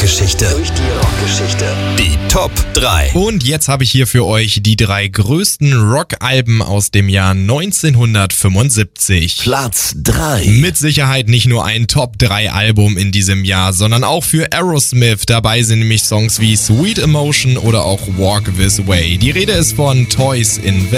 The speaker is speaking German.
Rockgeschichte. Die Top 3. Und jetzt habe ich hier für euch die 3 größten Rockalben aus dem Jahr 1975. Platz 3. Mit Sicherheit nicht nur ein Top 3 Album in diesem Jahr, sondern auch für Aerosmith. Dabei sind nämlich Songs wie Sweet Emotion oder auch Walk This Way. Die Rede ist von Toys in